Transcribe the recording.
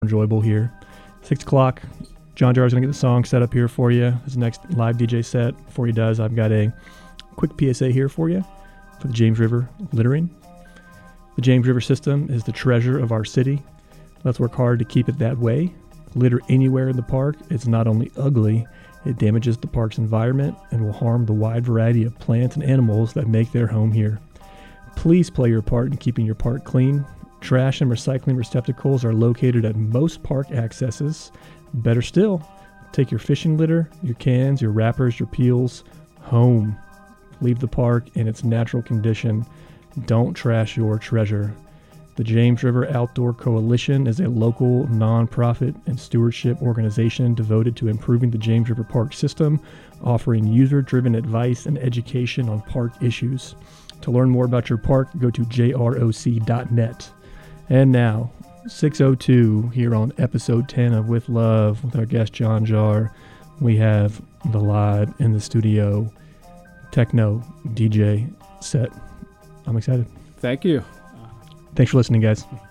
enjoyable here. 6 o'clock, John Jar is going to get the song set up here for you. His next live DJ set. Before he does, I've got a quick PSA here for you for the James River littering. The James River system is the treasure of our city. Let's work hard to keep it that way. Litter anywhere in the park, it's not only ugly, it damages the park's environment and will harm the wide variety of plants and animals that make their home here. Please play your part in keeping your park clean. Trash and recycling receptacles are located at most park accesses. Better still, take your fishing litter, your cans, your wrappers, your peels home. Leave the park in its natural condition. Don't trash your treasure. The James River Outdoor Coalition is a local nonprofit and stewardship organization devoted to improving the James River Park system, offering user-driven advice and education on park issues. To learn more about your park, go to jroc.net. And now, 6:02 here on episode 10 of With Love with our guest John Jar. We have the live in the studio techno DJ set. I'm excited. Thank you. Thanks for listening, guys.